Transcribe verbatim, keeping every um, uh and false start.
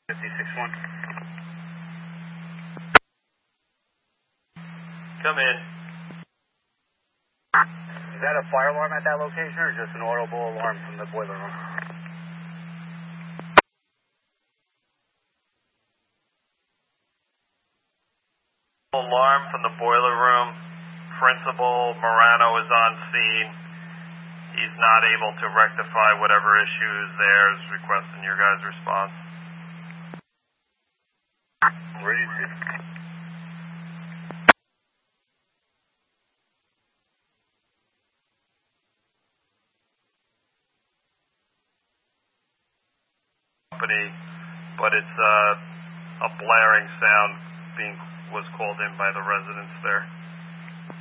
fifty-six one. Come in. Is that a fire alarm at that location or just an audible alarm from the boiler room? Alarm from the boiler room. Principal Morano is on scene. He's not able to rectify whatever issue is there. Is requesting your guys' response. Ready to. Company, but it's uh, a blaring sound being was called in by the residents there.